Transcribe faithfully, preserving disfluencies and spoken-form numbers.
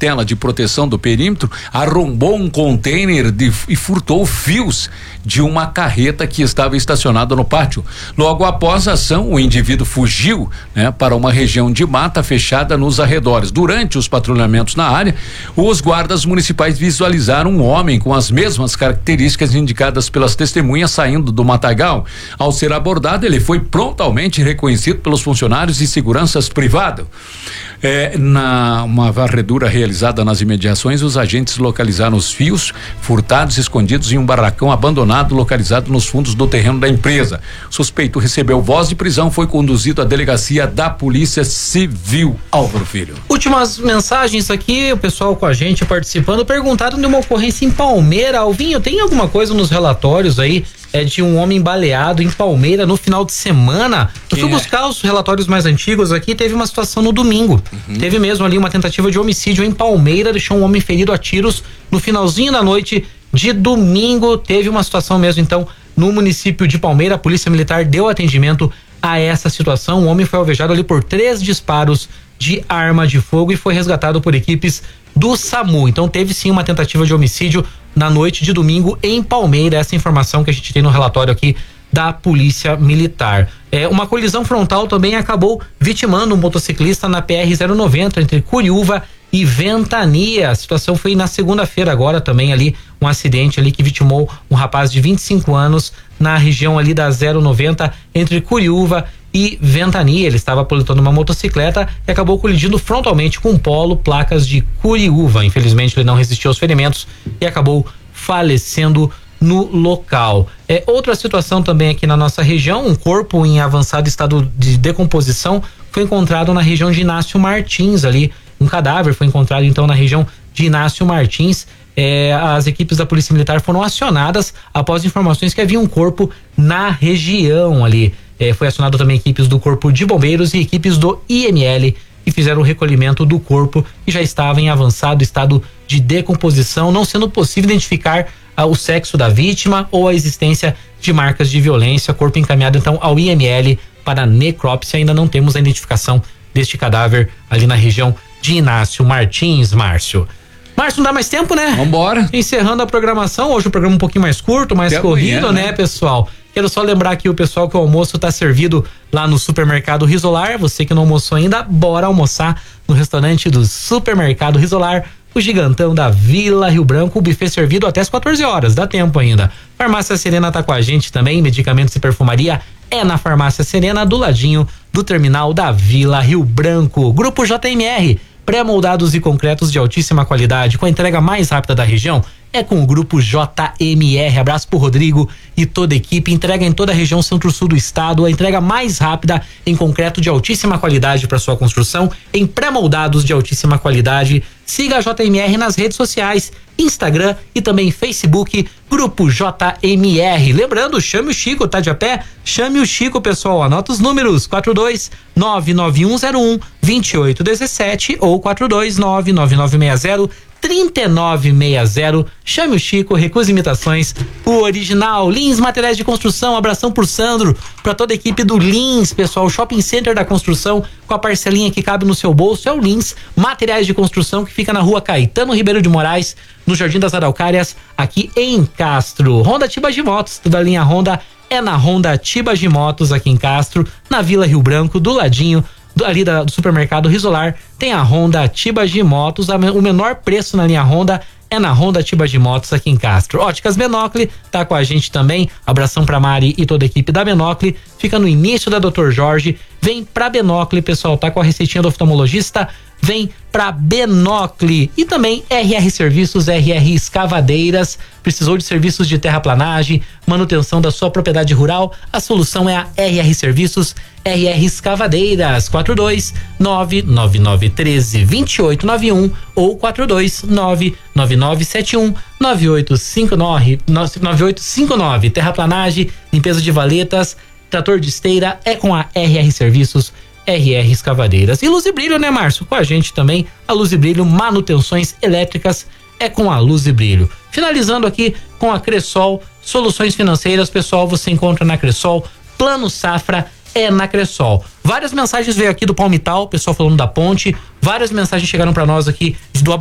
tela de proteção do perímetro, arrombou um container de, e furtou fios de uma carreta que estava estacionada no pátio. Logo após a ação, o indivíduo fugiu, né, para uma região de mata fechada nos arredores. Durante os patrulhamentos na área, os guardas municipais visualizaram um homem com as mesmas características indicadas pelas testemunhas saindo do matagal. Ao ser abordado, ele foi prontamente reconhecido pelos funcionários de seguranças privados. É, na uma varredura realizada nas imediações, os agentes localizaram os fios furtados escondidos em um barracão abandonado localizado nos fundos do terreno da empresa. O suspeito recebeu voz de prisão, foi conduzido à delegacia da Polícia Civil. Álvaro Filho. Últimas mensagens aqui, o pessoal com a gente participando, perguntaram de uma ocorrência em Palmeira. Alvinho, tem alguma coisa nos relatórios aí é de um homem baleado em Palmeira no final de semana? Eu fui buscar os relatórios mais antigos aqui, teve uma situação no domingo. Uhum. Teve mesmo ali uma tentativa de homicídio em Palmeira, deixou um homem ferido a tiros no finalzinho da noite de domingo. Teve uma situação mesmo, então, no município de Palmeira. A Polícia Militar deu atendimento a essa situação. O homem foi alvejado ali por três disparos de arma de fogo e foi resgatado por equipes do SAMU. Então teve sim uma tentativa de homicídio na noite de domingo em Palmeira. Essa informação que a gente tem no relatório aqui da Polícia Militar. É, uma colisão frontal também acabou vitimando um motociclista na P R zero noventa entre Curiúva e Ventania. A situação foi na segunda-feira agora também ali, um acidente ali que vitimou um rapaz de vinte e cinco anos na região ali da zero noventa entre Curiúva e Ventania. Ele estava pilotando uma motocicleta e acabou colidindo frontalmente com um Polo, placas de Curiúva. Infelizmente ele não resistiu aos ferimentos e acabou falecendo no local. É, outra situação também aqui na nossa região, um corpo em avançado estado de decomposição foi encontrado na região de Inácio Martins ali. Um cadáver foi encontrado então na região de Inácio Martins. É, as equipes da Polícia Militar foram acionadas após informações que havia um corpo na região ali. É, foi acionado também equipes do Corpo de Bombeiros e equipes do I M L que fizeram o recolhimento do corpo, que já estava em avançado estado de decomposição, não sendo possível identificar ah, o sexo da vítima ou a existência de marcas de violência. Corpo encaminhado então ao I M L para necrópsia. Ainda não temos a identificação deste cadáver ali na região de Inácio Martins. Márcio. Márcio, não dá mais tempo, né? Vambora. Encerrando a programação, hoje o programa um pouquinho mais curto, mais Até corrido, amanhã, né, né, pessoal? Quero só lembrar aqui o pessoal que o almoço tá servido lá no Supermercado Risolar. Você que não almoçou ainda, bora almoçar no restaurante do Supermercado Risolar, o gigantão da Vila Rio Branco. O buffet servido até as quatorze horas, dá tempo ainda. Farmácia Serena tá com a gente também, medicamentos e perfumaria é na Farmácia Serena, do ladinho do terminal da Vila Rio Branco. Grupo J M R, pré-moldados e concretos de altíssima qualidade, com a entrega mais rápida da região, é com o Grupo J M R. Abraço pro Rodrigo e toda a equipe. Entrega em toda a região centro-sul do estado, a entrega mais rápida em concreto de altíssima qualidade para sua construção, em pré-moldados de altíssima qualidade. Siga a J M R nas redes sociais, Instagram e também Facebook, Grupo J M R. Lembrando, chame o Chico, tá de a pé? Chame o Chico, pessoal. Anota os números: quatro dois nove nove um zero um dois oito um sete ou quatro dois nove nove nove seis zero trinta e nove sessenta. Chame o Chico, recusa imitações, o original. Lins Materiais de Construção, abração por Sandro, para toda a equipe do Lins, pessoal. Shopping Center da Construção, com a parcelinha que cabe no seu bolso, é o Lins Materiais de Construção, que fica na rua Caetano Ribeiro de Moraes, no Jardim das Araucárias, aqui em Castro. Honda Tibas de Motos, toda a linha Honda é na Honda Tibas de Motos, aqui em Castro, na Vila Rio Branco, do ladinho Do, ali da, do Supermercado Risolar, tem a Honda Tibas de Motos. A, o menor preço na linha Honda é na Honda Tibas de Motos, aqui em Castro. Óticas Benocle tá com a gente também. Abração pra Mari e toda a equipe da Benocle. Fica no início da doutor Jorge. Vem pra Benocle, pessoal, tá com a receitinha do oftalmologista. Vem pra Benocle. E também R R Serviços, R R Escavadeiras. Precisou de serviços de terraplanagem, manutenção da sua propriedade rural? A solução é a R R Serviços, R R Escavadeiras. Quatro dois nove nove nove um três dois oito nove um ou quatro dois nove nove nove sete um nove oito cinco nove nove oito cinco nove. Terraplanagem, limpeza de valetas, trator de esteira é com a R R Serviços, R R Escavadeiras. E Luz e Brilho, né, Márcio? Com a gente também, a Luz e Brilho, manutenções elétricas é com a Luz e Brilho. Finalizando aqui com a Cressol, soluções financeiras, pessoal, você encontra na Cressol. Plano Safra é na Cressol. Várias mensagens veio aqui do Palmital, pessoal falando da ponte, várias mensagens chegaram para nós aqui do